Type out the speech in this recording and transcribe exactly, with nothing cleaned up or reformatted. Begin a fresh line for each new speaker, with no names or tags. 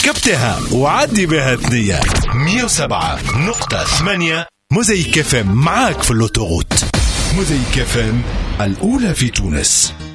ركبتها وعدي بها ثنية. مية وسبعة نقطة ثمانية موزايك اف ام معاك في اللوتوغوت. موزايك اف ام الأولى في تونس.